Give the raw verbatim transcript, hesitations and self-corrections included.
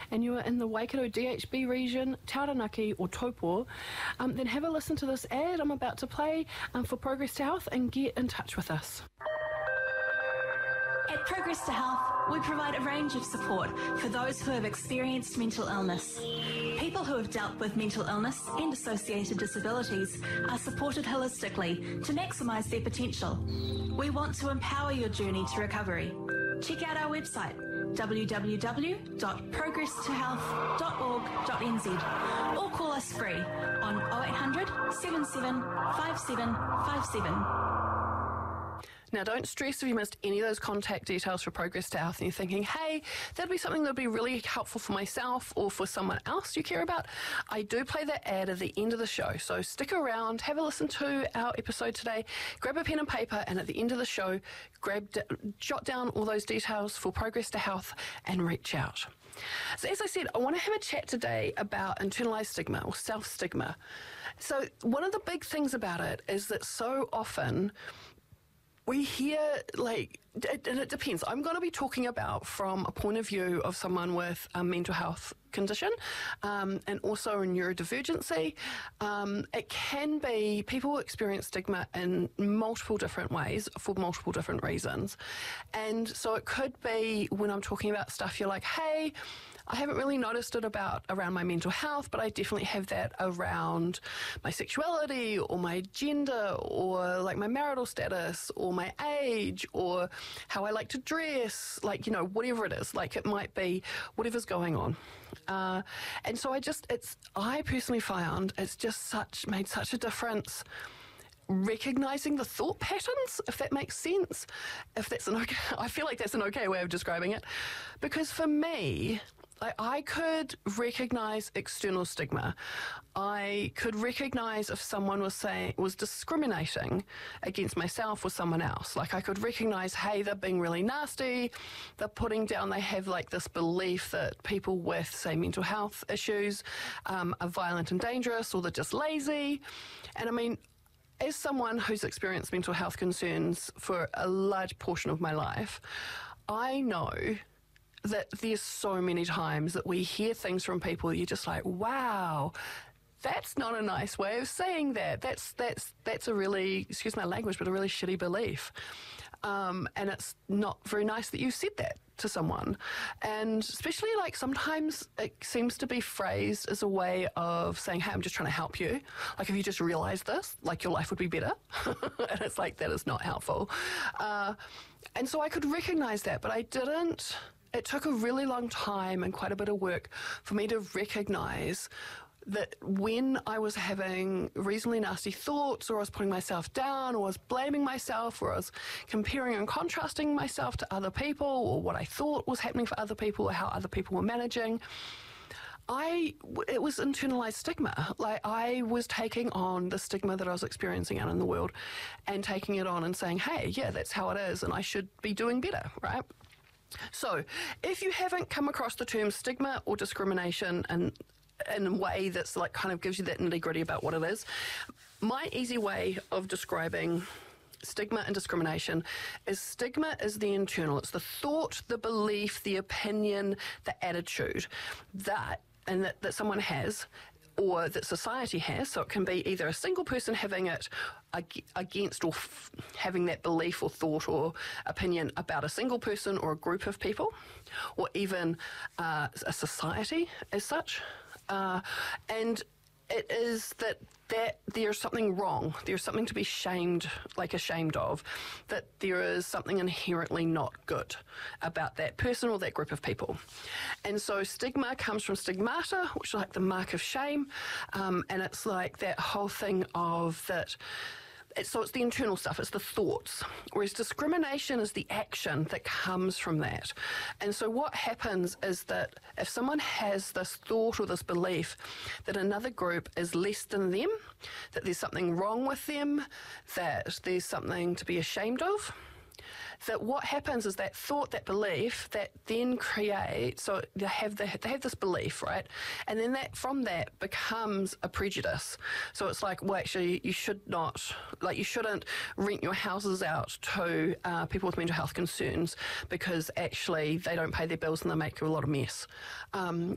and you are in the Waikato D H B region, Taranaki or Taupo, um, then have a listen to this ad I'm about to play um, for Progress to Health and get in touch with us. At Progress to Health, we provide a range of support for those who have experienced mental illness. People who have dealt with mental illness and associated disabilities are supported holistically to maximise their potential. We want to empower your journey to recovery. Check out our website, w w w dot progress to health dot org dot n z, or call us free on oh eight hundred, seven seven five seven five seven. Now, don't stress if you missed any of those contact details for Progress to Health and you're thinking, hey, that'd be something that'd be really helpful for myself or for someone else you care about. I do play that ad at the end of the show, so stick around, have a listen to our episode today, grab a pen and paper, and at the end of the show, grab, jot down all those details for Progress to Health and reach out. So as I said, I want to have a chat today about internalized stigma or self-stigma. So one of the big things about it is that so often we hear, like, it, and it depends. I'm going to be talking about from a point of view of someone with a mental health condition um, and also a neurodivergency. Um, it can be people experience stigma in multiple different ways for multiple different reasons. And so it could be when I'm talking about stuff, you're like, hey, I haven't really noticed it about around my mental health, but I definitely have that around my sexuality or my gender or like my marital status or my age or how I like to dress, like, you know, whatever it is. Like, it might be whatever's going on. Uh, and so I just, it's, I personally found it's just such, made such a difference recognizing the thought patterns, if that makes sense. If that's an okay, I feel like that's an okay way of describing it. Because for me, I, I could recognize external stigma. I could recognize if someone was saying was discriminating against myself or someone else. Like, I could recognize, hey, they're being really nasty. They're putting down. They have like this belief that people with, say, mental health issues um, are violent and dangerous, or they're just lazy. And I mean, as someone who's experienced mental health concerns for a large portion of my life, I know that there's so many times that we hear things from people, you're just like, wow, that's not a nice way of saying that. That's that's that's a really, excuse my language, but a really shitty belief. Um, and it's not very nice that you said that to someone. And especially, like, sometimes it seems to be phrased as a way of saying, hey, I'm just trying to help you. Like, if you just realised this, like, your life would be better. And it's like, that is not helpful. Uh, and so I could recognise that, but I didn't. It took a really long time and quite a bit of work for me to recognise that when I was having reasonably nasty thoughts, or I was putting myself down, or I was blaming myself, or I was comparing and contrasting myself to other people, or what I thought was happening for other people, or how other people were managing, I, it was internalized stigma. Like, I was taking on the stigma that I was experiencing out in the world and taking it on and saying, hey, yeah, that's how it is, and I should be doing better, right? So, if you haven't come across the term stigma or discrimination and in a way that's like kind of gives you that nitty-gritty about what it is, my easy way of describing stigma and discrimination is stigma is the internal. It's the thought, the belief, the opinion, the attitude that and that, that someone has, or that society has. So it can be either a single person having it against or f- having that belief or thought or opinion about a single person or a group of people, or even uh, a society as such. Uh, and it is that that there's something wrong. There's something to be shamed, like ashamed of, that there is something inherently not good about that person or that group of people. And so stigma comes from stigmata, which is like the mark of shame, um, and it's like that whole thing of that. It's, so it's the internal stuff, it's the thoughts, whereas discrimination is the action that comes from that. And so what happens is that if someone has this thought or this belief that another group is less than them, that there's something wrong with them, that there's something to be ashamed of, that what happens is that thought, that belief, that then creates, so they have the, they have this belief, right? And then that from that becomes a prejudice. So it's like, well, actually, you should not, like, you shouldn't rent your houses out to uh, people with mental health concerns because actually they don't pay their bills and they make a lot of mess. Um,